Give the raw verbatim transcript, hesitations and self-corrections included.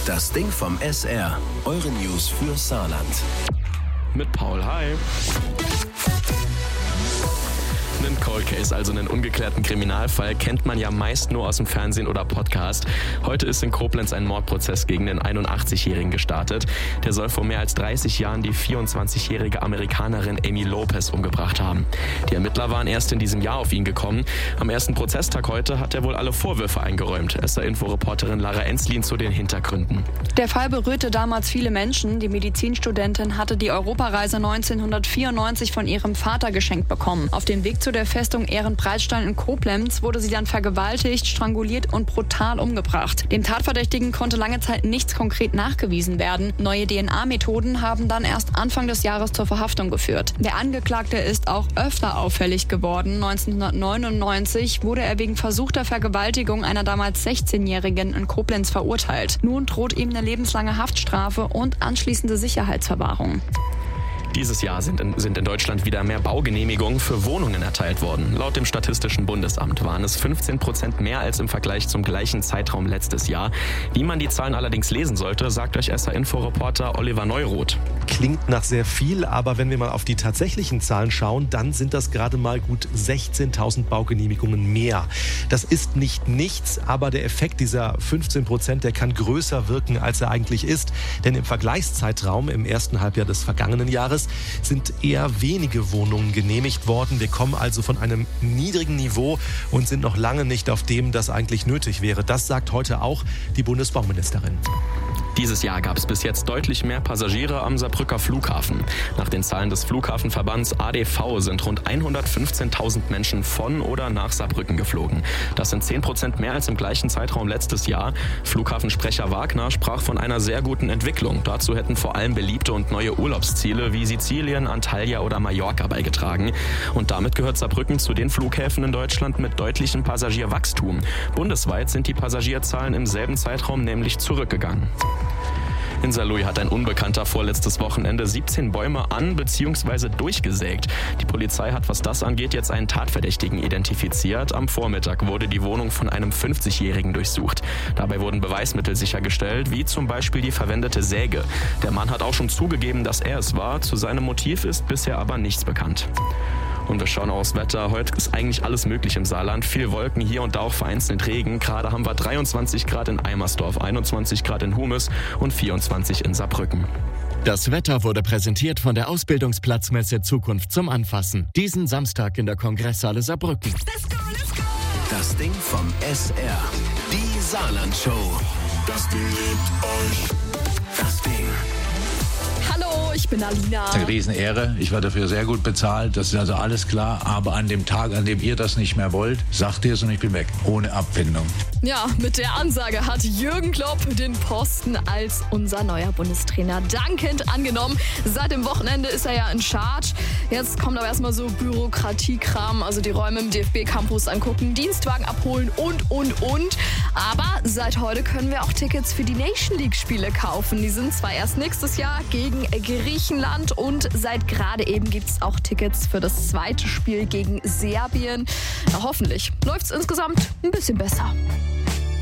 Das Ding vom S R. Eure News für Saarland. Mit Paul, hi. Einen Cold Case, also einen ungeklärten Kriminalfall, kennt man ja meist nur aus dem Fernsehen oder Podcast. Heute ist in Koblenz ein Mordprozess gegen den einundachtzigjährigen gestartet. Der soll vor mehr als dreißig Jahren die vierundzwanzigjährige Amerikanerin Amy Lopez umgebracht haben. Die Ermittler waren erst in diesem Jahr auf ihn gekommen. Am ersten Prozesstag heute hat er wohl alle Vorwürfe eingeräumt. S R-Info-Reporterin Lara Enslin zu den Hintergründen. Der Fall berührte damals viele Menschen. Die Medizinstudentin hatte die Europareise neunzehnhundertvierundneunzig von ihrem Vater geschenkt bekommen. Auf dem Weg zu der Festung Ehrenbreitstein in Koblenz wurde sie dann vergewaltigt, stranguliert und brutal umgebracht. Dem Tatverdächtigen konnte lange Zeit nichts konkret nachgewiesen werden. Neue D N A-Methoden haben dann erst Anfang des Jahres zur Verhaftung geführt. Der Angeklagte ist auch öfter auffällig geworden. neunzehnhundertneunundneunzig wurde er wegen versuchter Vergewaltigung einer damals sechzehnjährigen in Koblenz verurteilt. Nun droht ihm eine lebenslange Haftstrafe und anschließende Sicherheitsverwahrung. Dieses Jahr sind in, sind in Deutschland wieder mehr Baugenehmigungen für Wohnungen erteilt worden. Laut dem Statistischen Bundesamt waren es fünfzehn Prozent mehr als im Vergleich zum gleichen Zeitraum letztes Jahr. Wie man die Zahlen allerdings lesen sollte, sagt euch S R-Info-Reporter Oliver Neuroth. Klingt nach sehr viel, aber wenn wir mal auf die tatsächlichen Zahlen schauen, dann sind das gerade mal gut sechzehntausend Baugenehmigungen mehr. Das ist nicht nichts, aber der Effekt dieser fünfzehn Prozent, der kann größer wirken, als er eigentlich ist. Denn im Vergleichszeitraum im ersten Halbjahr des vergangenen Jahres sind eher wenige Wohnungen genehmigt worden. Wir kommen also von einem niedrigen Niveau und sind noch lange nicht auf dem, das eigentlich nötig wäre. Das sagt heute auch die Bundesbauministerin. Dieses Jahr gab es bis jetzt deutlich mehr Passagiere am Saarbrücker Flughafen. Nach den Zahlen des Flughafenverbands A D V sind rund hundertfünfzehntausend Menschen von oder nach Saarbrücken geflogen. Das sind zehn Prozent mehr als im gleichen Zeitraum letztes Jahr. Flughafensprecher Wagner sprach von einer sehr guten Entwicklung. Dazu hätten vor allem beliebte und neue Urlaubsziele wie Sizilien, Antalya oder Mallorca beigetragen. Und damit gehört Saarbrücken zu den Flughäfen in Deutschland mit deutlichem Passagierwachstum. Bundesweit sind die Passagierzahlen im selben Zeitraum nämlich zurückgegangen. In Saarlouis hat ein Unbekannter vorletztes Wochenende siebzehn Bäume an- bzw. durchgesägt. Die Polizei hat, was das angeht, jetzt einen Tatverdächtigen identifiziert. Am Vormittag wurde die Wohnung von einem fünfzigjährigen durchsucht. Dabei wurden Beweismittel sichergestellt, wie zum Beispiel die verwendete Säge. Der Mann hat auch schon zugegeben, dass er es war. Zu seinem Motiv ist bisher aber nichts bekannt. Und wir schauen aufs Wetter. Heute ist eigentlich alles möglich im Saarland. Viel Wolken, hier und da auch vereinzelt Regen. Gerade haben wir dreiundzwanzig Grad in Eimersdorf, einundzwanzig Grad in Humes und vierundzwanzig in Saarbrücken. Das Wetter wurde präsentiert von der Ausbildungsplatzmesse Zukunft zum Anfassen. Diesen Samstag in der Kongresshalle Saarbrücken. Let's go, let's go. Das Ding vom S R. Die Saarland-Show. Das Ding liebt euch. Das Ding. Hallo, ich bin Alina. Das ist eine Riesenehre. Ich werde dafür sehr gut bezahlt. Das ist also alles klar. Aber an dem Tag, an dem ihr das nicht mehr wollt, sagt ihr es und ich bin weg. Ohne Abfindung. Ja, mit der Ansage hat Jürgen Klopp den Posten als unser neuer Bundestrainer dankend angenommen. Seit dem Wochenende ist er ja in Charge. Jetzt kommt aber erstmal so Bürokratiekram, also die Räume im D F B-Campus angucken, Dienstwagen abholen und, und, und. Aber seit heute können wir auch Tickets für die Nation League-Spiele kaufen. Die sind zwar erst nächstes Jahr gegen Griechenland und seit gerade eben gibt es auch Tickets für das zweite Spiel gegen Serbien. Na, hoffentlich läuft es insgesamt ein bisschen besser.